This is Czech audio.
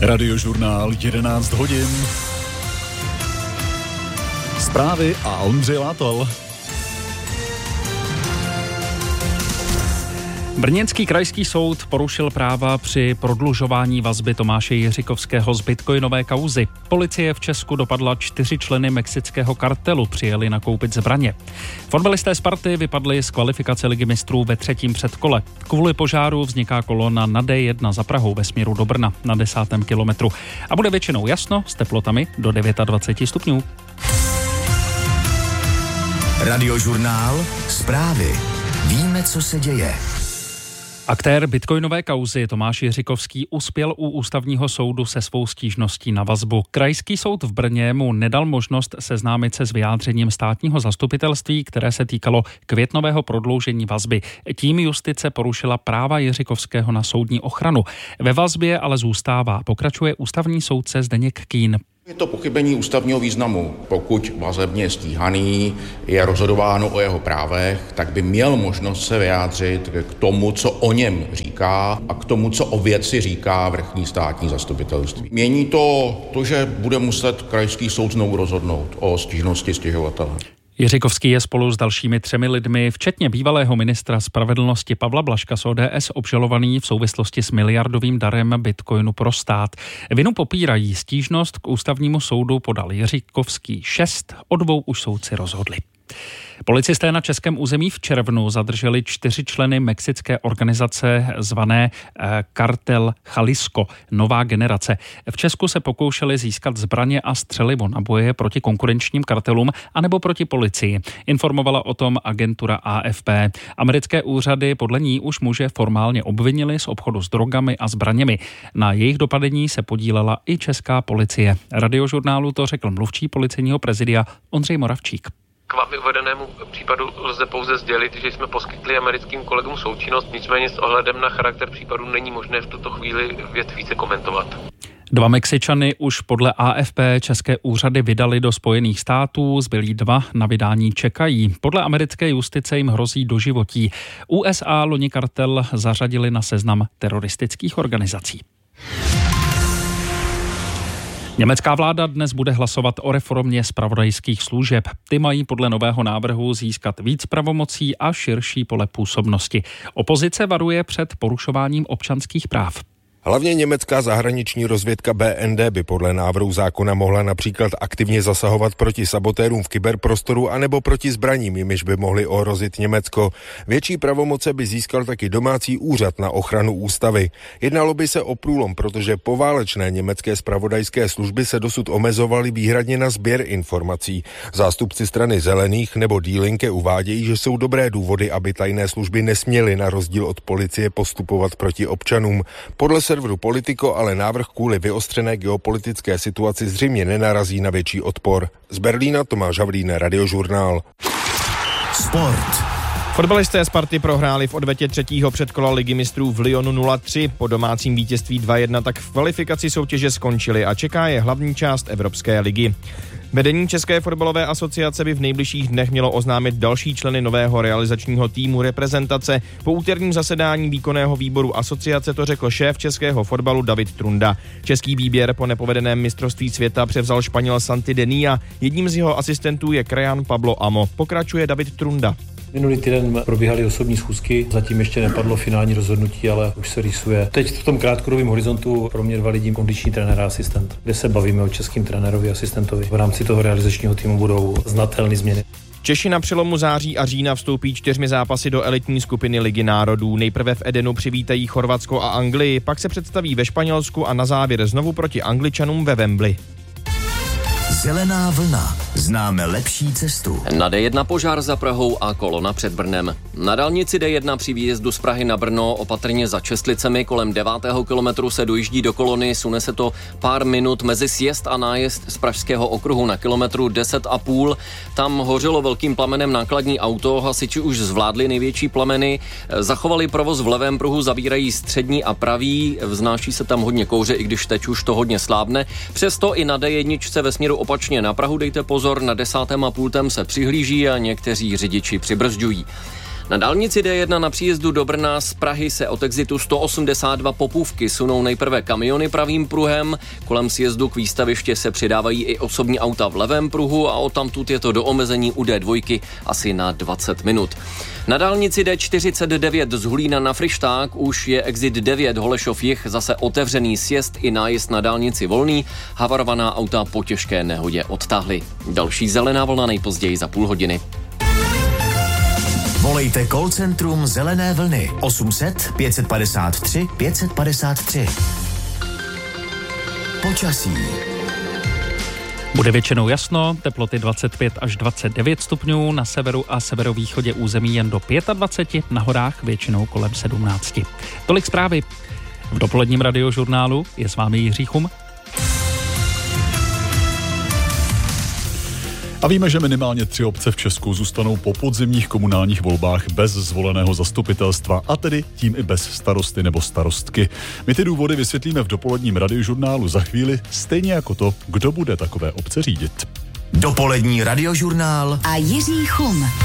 Radiožurnál 11 hodin. Zprávy a Ondřej Látol. Brněnský krajský soud porušil práva při prodlužování vazby Tomáše Jiříkovského z bitcoinové kauzy. Policie v Česku dopadla 4 členy mexického kartelu, přijeli nakoupit zbraně. Fotbalisté Sparty vypadli z kvalifikace Ligy mistrů ve 3. předkole. Kvůli požáru vzniká kolona na D1 za Prahou ve směru do Brna na 10. kilometru. A bude většinou jasno s teplotami do 29 stupňů. Radiožurnál, zprávy. Víme, co se děje. Aktér bitcoinové kauzy Tomáš Jiříkovský uspěl u ústavního soudu se svou stížností na vazbu. Krajský soud v Brně mu nedal možnost seznámit se s vyjádřením státního zastupitelství, které se týkalo květnového prodloužení vazby. Tím justice porušila práva Jiříkovského na soudní ochranu. Ve vazbě ale zůstává, pokračuje ústavní soudce Zdeněk Kín. Je to pochybení ústavního významu. Pokud vazebně stíhaný je rozhodováno o jeho právech, tak by měl možnost se vyjádřit k tomu, co o něm říká a k tomu, co o věci říká vrchní státní zastupitelství. Mění to, že bude muset krajský soud znovu rozhodnout o stížnosti stěžovatele. Jiříkovský je spolu s dalšími 3 lidmi, včetně bývalého ministra spravedlnosti Pavla Blažka z ODS, obžalovaný v souvislosti s miliardovým darem bitcoinu pro stát. Vinu popírají. Stížnost k ústavnímu soudu podal Jiříkovský 6, o 2 už soudci rozhodli. Policisté na českém území v červnu zadrželi 4 členy mexické organizace zvané Kartel Jalisco, Nová generace. V Česku se pokoušeli získat zbraně a střelivo na boje proti konkurenčním kartelům anebo proti policii. Informovala o tom agentura AFP. Americké úřady podle ní už muže formálně obvinili z obchodu s drogami a zbraněmi. Na jejich dopadení se podílela i česká policie. Radiožurnálu to řekl mluvčí policejního prezidia Ondřej Moravčík. K vámi uvedenému případu lze pouze sdělit, že jsme poskytli americkým kolegům součinnost, nicméně s ohledem na charakter případu není možné v tuto chvíli věc více komentovat. 2 Mexičany už podle AFP české úřady vydali do Spojených států, zbylí 2 na vydání čekají. Podle americké justice jim hrozí doživotí. USA loni kartel zařadili na seznam teroristických organizací. Německá vláda dnes bude hlasovat o reformě zpravodajských služeb. Ty mají podle nového návrhu získat víc pravomocí a širší pole působnosti. Opozice varuje před porušováním občanských práv. Hlavně německá zahraniční rozvědka BND by podle návrhu zákona mohla například aktivně zasahovat proti sabotérům v kyberprostoru anebo proti zbraním, jimiž by mohly ohrozit Německo. Větší pravomoce by získal taky domácí úřad na ochranu ústavy. Jednalo by se o průlom, protože poválečné německé zpravodajské služby se dosud omezovaly výhradně na sběr informací. Zástupci strany Zelených nebo Die Linke uvádějí, že jsou dobré důvody, aby tajné služby nesměly na rozdíl od policie postupovat proti občanům. Podle serveru Politico ale návrh kvůli vyostřené geopolitické situaci zřejmě nenarazí na větší odpor. Z Berlína Tomáš Havlín, Radiožurnál. Sport. Fotbalisté Sparty prohráli v odvetě 3. předkola Ligy mistrů v Lyonu 0-3. Po domácím vítězství 2-1 tak v kvalifikaci soutěže skončili a čeká je hlavní část Evropské ligy. Vedení České fotbalové asociace by v nejbližších dnech mělo oznámit další členy nového realizačního týmu reprezentace. Po úterním zasedání výkonného výboru asociace to řekl šéf českého fotbalu David Trunda. Český výběr po nepovedeném mistrovství světa převzal Španěl Santi Denia. Jedním z jeho asistentů je krajan Pablo Amo. Pokračuje David Trunda. Minulý týden probíhaly osobní schůzky, zatím ještě nepadlo finální rozhodnutí, ale už se rýsuje. Teď v tom krátkodobém horizontu pro mě 2 lidi kondiční trenér a asistent, kde se bavíme o českým trenérovi a asistentovi. V rámci toho realizačního týmu budou znatelné změny. Češi na přelomu září a října vstoupí 4 zápasy do elitní skupiny Ligy národů. Nejprve v Edenu přivítají Chorvatsko a Anglii, pak se představí ve Španělsku a na závěr znovu proti Angličanům ve Wembley. Zelená vlna. Známe lepší cestu. Na D1 požár za Prahou a kolona před Brnem. Na dálnici D1 při výjezdu z Prahy na Brno opatrně za Čestlicemi kolem 9. kilometru se dojíždí do kolony, sune se to pár minut mezi sjezd a nájezd z Pražského okruhu na kilometru 10,5. Tam hořelo velkým plamenem nákladní auto, hasiči už zvládli největší plameny, zachovali provoz v levém pruhu, zavírají střední a pravý, vznáší se tam hodně kouře, i když teď už to hodně slábne. Přesto i na D1 ve směru opačně na Prahu dejte pozor, na 10. a pultem se přihlíží a někteří řidiči přibrzďují. Na dálnici D1 na příjezdu do Brna z Prahy se od exitu 182 Popůvky sunou nejprve kamiony pravým pruhem, kolem sjezdu k výstaviště se přidávají i osobní auta v levém pruhu a odtamtud je to do omezení u D2 asi na 20 minut. Na dálnici D49 z Hulína na Fryšták už je exit 9 Holešov-Jih zase otevřený, sjezd i nájezd na dálnici volný, havarovaná auta po těžké nehodě odtáhly. Další zelená vlna nejpozději za půl hodiny. Volejte call centrum Zelené vlny 800 553 553. Počasí. Bude většinou jasno, teploty 25 až 29 stupňů, na severu a severovýchodě území jen do 25, na horách většinou kolem 17. Tolik zprávy. V dopoledním radiožurnálu je s vámi Jiří Chum. A víme, že minimálně 3 obce v Česku zůstanou po podzimních komunálních volbách bez zvoleného zastupitelstva a tedy tím i bez starosty nebo starostky. My ty důvody vysvětlíme v dopoledním radiožurnálu za chvíli, stejně jako to, kdo bude takové obce řídit. Dopolední radiožurnál a Jiří Chum.